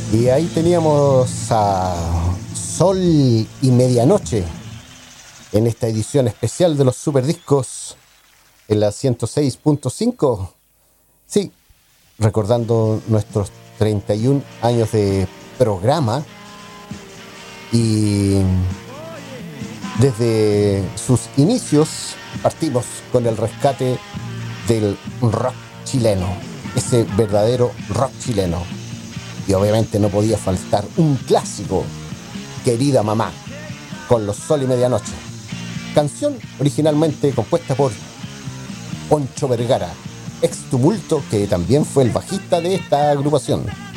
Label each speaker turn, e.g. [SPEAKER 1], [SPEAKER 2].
[SPEAKER 1] Y ahí teníamos a Sol y Medianoche en esta edición especial de los Superdiscos en la 106.5. Sí, recordando nuestros 31 años de programa y desde sus inicios partimos con el rescate del rock chileno, ese verdadero rock chileno. Y obviamente no podía faltar un clásico, Querida Mamá, con los Sol y Medianoche. Canción originalmente compuesta por Poncho Vergara, ex Tumulto, que también fue el bajista de esta agrupación.